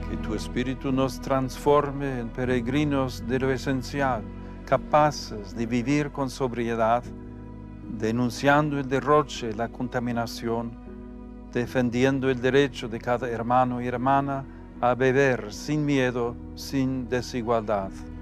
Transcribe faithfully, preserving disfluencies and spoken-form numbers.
Que tu Espíritu nos transforme en peregrinos de lo esencial, capaces de vivir con sobriedad, denunciando el derroche, la contaminación, defendiendo el derecho de cada hermano y hermana a beber sin miedo, sin desigualdad.